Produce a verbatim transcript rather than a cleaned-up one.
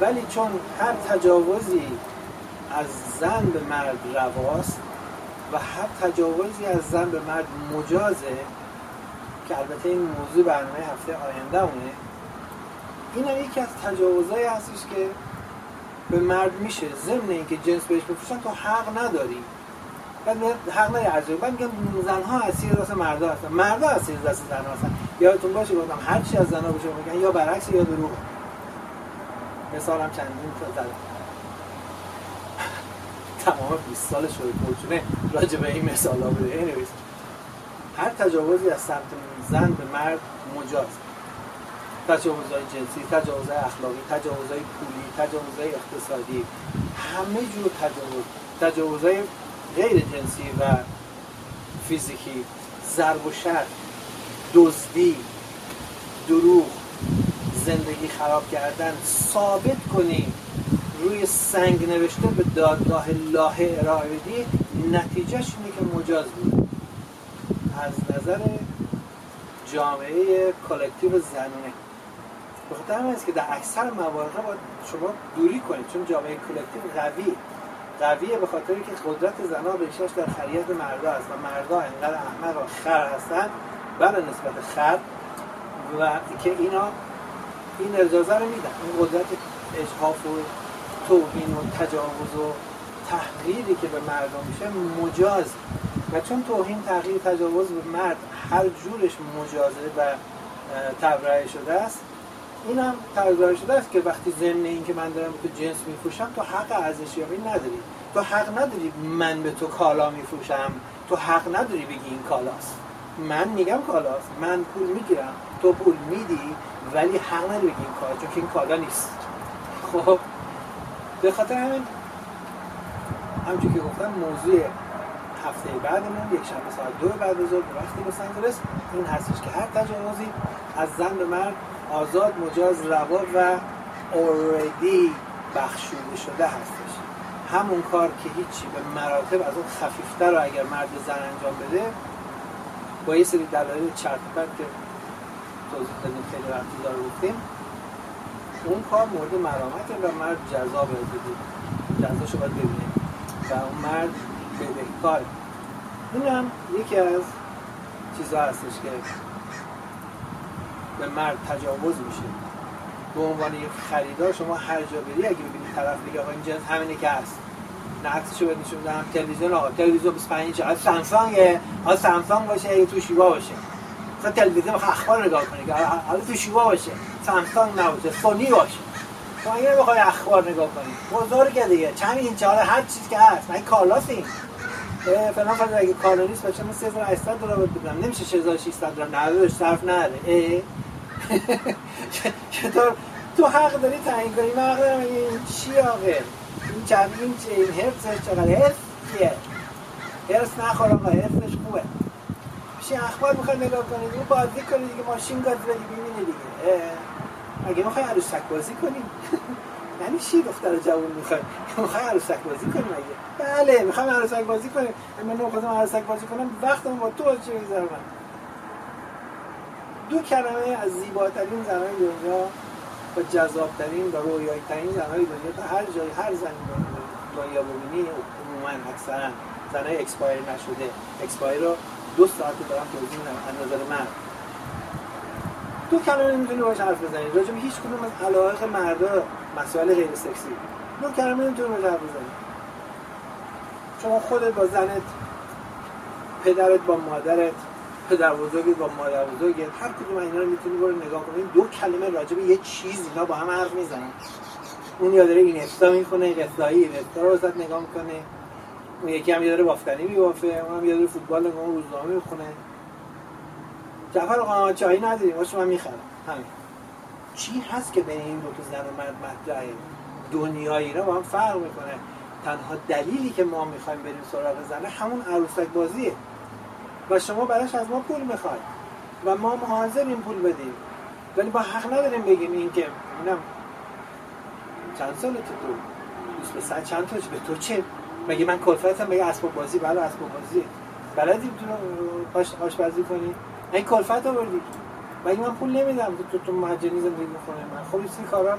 ولی چون هر تجاوزی از زن به مرد رواست و هر تجاوزی از زن به مرد مجازه، که البته این موضوع برنامه هفته آینده اونه، این هم یکی از تجاوزهایی هستش که به مرد میشه. ضمن اینکه جنس بهش بفروشن تو حق نداری، بعد حق نداری ارزش. بعد میگن زنها اسیر دست مردا هستن، مردا اسیر دست زنها هستن. یادتون باشه گفتم هر چی از زنها بشه میگن یا برعکس یا دروغ. مثالم چندین تا زدم. تمام بیست سال شده پرچونه راجع به این مثالا بوده. اینویس هر تجاوزی از سمت زن به مرد مجاز، تجاوزهای جنسی، تجاوزهای اخلاقی، تجاوزهای پولی، تجاوزهای اقتصادی، همه جور تجاوز، تجاوزهای غیر جنسی و فیزیکی، ضرب و شتم، دزدی، دروغ، زندگی خراب کردن، ثابت کنی روی سنگ نوشته به دادگاه لاهه ارائه بدی، نتیجهش اینه که مجاز بود. از نظر جامعه کلکتیو زنونه به خاطر همین است که در اکثر مواقع باید شما دوری کنید، چون جامعه کلکتیو قوی قویه به خاطر که قدرت زنها ریشش در خریت مردا است و مردا انقدر احمق و خر هستن بر نسبت خر و که اینا این اجازه رو میدن، این قدرت اجحاف و توهین و تجاوز و تحقیری که به مردم میشه مجاز. و چون توهین، تحقیر، تجاوز به مرد هر جورش مجازه و تبرئه شده است، این هم تبرئه شده است که وقتی ضمن این که من دارم تو جنس میفروشم تو حق ارزشیابی نداری، تو حق نداری من به تو کالا میفروشم، تو حق نداری بگی این کالاست، من میگم کالاست، من پول میگیرم، تو پول میدی، ولی حق نداری بگی این کالا، چون که این کالا نیست. خب به خاطر همین همونجوری که گفتم موضوع هفته بعدمون یک شنبه ساعت دو بعد از ظهر وقتی لس آنجلس این هستش که هر تجاوزی از زن به مرد آزاد، مجاز، روا و اوردی بخشوده شده هستش. همون کار که هیچی به مراتب از اون خفیفتر رو اگر مرد به زن انجام بده با یه سری دلایل چرت و پرت که توضیح دادیم خیلی وقتی داره گفتیم، اون کار مورد مرامته و مرد جزا بده، جزاشو باید ببینه و اون مرد بدهکاره. این هم یکی از چیزها هستش که به مرد تجاوز میشه. به عنوان یک خریدار شما هر جا بری اگه ببینید طرف بگه آقا این جنس همینه که هست، نه عکسشو بهت نشون بدم، تلویزیون آقا تلویزیون بیست و پنج اینچه، سامسونگه، آقا سامسونگ باشه یا توشیبا باشه. مثلا تلویزیون بخواه اخبار نگاه کنی که حالا توشیبا باشه، سامسونگ نباشه، سونی باشه. تو اگه بخوای اخبار نگاه کنی بزرگه دیگه، چند اینچه، حالا هر چیز که هست، من کالاست این فلان فلان اگه کالا نیست بچه من سه هزار و هشتصد دلار بدم، نمیشه سه هزار و ششصد دلار، ندارش صرف نداره. چطور تو حق داری تعیین کنی؟ من حق دارم این چی آقا؟ این چند این چه این هرتزش چقدر؟ هرتز چیه؟ هرتز نخورم و هرتزش خوبه. میشه اخبار میخوای نگاه کنی، دیگه بازی کنی دیگه، ماشین گاز بدی ببینی دیگه. اگه میخوای عروسک بازی کنی یعنی چی دختر جوون میخوای؟ میخوای عروسک بازی کنی مگه؟ بله میخوام عروسک بازی کنی. من نمیخوام عروسک بازی کنم، وقتم با تو چه میذارم. دو کلمه از زیباترین زنای دنیا و جذابترین و رویایی‌ترین زنای دنیا تا هر جای هر زنی دنیا ببینی عموما اکثرا زنای اکسپایر نشده. اکسپایر رو دو ساعت دارم توضیح میدم از نظر من. دو کلمه نمیتونی باش حرف بزنی راجع به هیچ کدوم از علایق مردا، مسائل غیر سکسی. دو کلمه نمیتونی باش حرف بزنی. شما خودت با زنت، پدرت با مادرت، پدر بزرگت با مادر بزرگت، هر کدوم اینا رو میتونی برو نگاه کنی، دو کلمه راجع به یه چیز اینا با هم حرف میزنن. اون یا داره اینستا میخونه، قصایی اینستا رو واسط نگاه میکنه، اون یکی هم یا داره بافتنی میبافه، اون هم یا داره فوتبال نگاه، روزنامه میخونه. جعفر آقا چای نداریم، واسه من میخرم. همین. چی هست که بین این دو تا زن و مرد مطرحه؟ دنیای اینا با هم فرق میکنه. تنها دلیلی که ما میخوایم بریم سراغ زنه همون عروسک بازیه. و شما براش از ما پول میخواید و ما حاضریم پول بدیم، ولی با حق نداریم بگیم این که اینم چند سالته تو دوست به صد چند تاش به تو چه؟ مگه من کلفتم بگه اسباب بازی؟ بله اسباب بازی بلدی تو آشپزی کنی؟ این کلفت رو بردی، مگه من پول نمیدم تو تو مجانی زندگی میکنه؟ من خب این کارا